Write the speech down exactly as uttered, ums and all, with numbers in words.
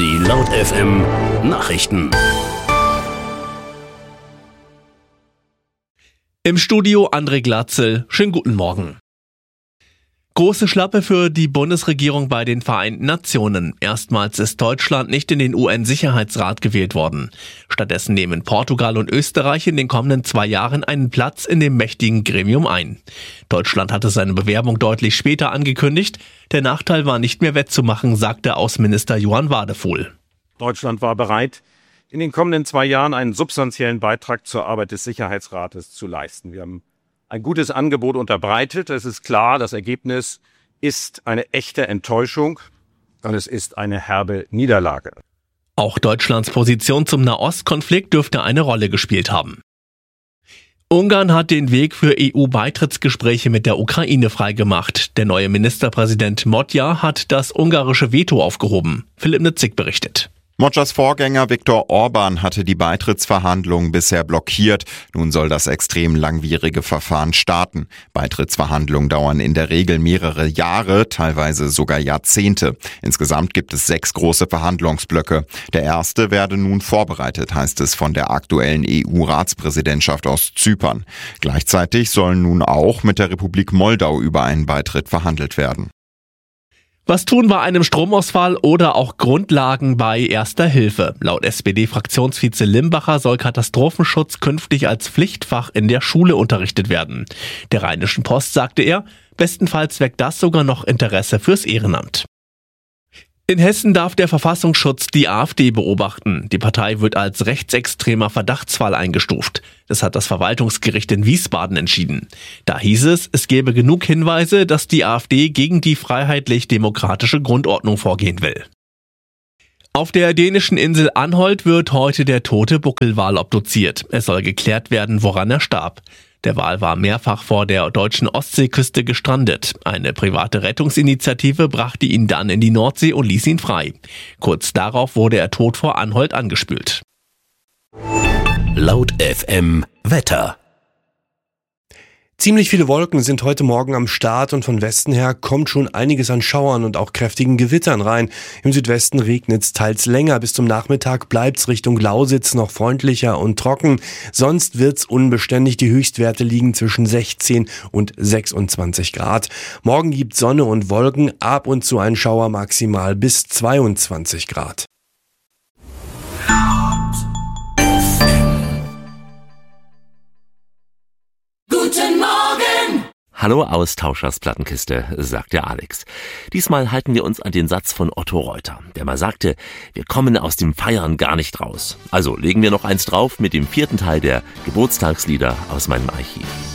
Die Laut F M Nachrichten. Im Studio André Glatzel. Schönen guten Morgen. Große Schlappe für die Bundesregierung bei den Vereinten Nationen. Erstmals ist Deutschland nicht in den U N-Sicherheitsrat gewählt worden. Stattdessen nehmen Portugal und Österreich in den kommenden zwei Jahren einen Platz in dem mächtigen Gremium ein. Deutschland hatte seine Bewerbung deutlich später angekündigt. Der Nachteil war nicht mehr wettzumachen, sagte Außenminister Johann Wadefuhl. Deutschland war bereit, in den kommenden zwei Jahren einen substanziellen Beitrag zur Arbeit des Sicherheitsrates zu leisten. Wir haben ein gutes Angebot unterbreitet. Es ist klar, das Ergebnis ist eine echte Enttäuschung und es ist eine herbe Niederlage. Auch Deutschlands Position zum Nahostkonflikt dürfte eine Rolle gespielt haben. Ungarn hat den Weg für E U-Beitrittsgespräche mit der Ukraine freigemacht. Der neue Ministerpräsident Modja hat das ungarische Veto aufgehoben. Philipp Nitzig berichtet. Modjas Vorgänger Viktor Orban hatte die Beitrittsverhandlungen bisher blockiert. Nun soll das extrem langwierige Verfahren starten. Beitrittsverhandlungen dauern in der Regel mehrere Jahre, teilweise sogar Jahrzehnte. Insgesamt gibt es sechs große Verhandlungsblöcke. Der erste werde nun vorbereitet, heißt es von der aktuellen E U-Ratspräsidentschaft aus Zypern. Gleichzeitig sollen nun auch mit der Republik Moldau über einen Beitritt verhandelt werden. Was tun bei einem Stromausfall oder auch Grundlagen bei Erster Hilfe? Laut S P D-Fraktionsvize Limbacher soll Katastrophenschutz künftig als Pflichtfach in der Schule unterrichtet werden. Der Rheinischen Post sagte er, bestenfalls weckt das sogar noch Interesse fürs Ehrenamt. In Hessen darf der Verfassungsschutz die AfD beobachten. Die Partei wird als rechtsextremer Verdachtsfall eingestuft. Das hat das Verwaltungsgericht in Wiesbaden entschieden. Da hieß es, es gäbe genug Hinweise, dass die AfD gegen die freiheitlich-demokratische Grundordnung vorgehen will. Auf der dänischen Insel Anholt wird heute der tote Buckelwal obduziert. Es soll geklärt werden, woran er starb. Der Wal war mehrfach vor der deutschen Ostseeküste gestrandet. Eine private Rettungsinitiative brachte ihn dann in die Nordsee und ließ ihn frei. Kurz darauf wurde er tot vor Anholt angespült. Laut F M Wetter. Ziemlich viele Wolken sind heute Morgen am Start und von Westen her kommt schon einiges an Schauern und auch kräftigen Gewittern rein. Im Südwesten regnet's teils länger. Bis zum Nachmittag bleibt's Richtung Lausitz noch freundlicher und trocken. Sonst wird's unbeständig. Die Höchstwerte liegen zwischen sechzehn und sechsundzwanzig Grad. Morgen gibt's Sonne und Wolken, ab und zu ein Schauer, maximal bis zweiundzwanzig Grad. Hallo Austauschers Plattenkiste, sagt der Alex. Diesmal halten wir uns an den Satz von Otto Reuter, der mal sagte, wir kommen aus dem Feiern gar nicht raus. Also legen wir noch eins drauf mit dem vierten Teil der Geburtstagslieder aus meinem Archiv.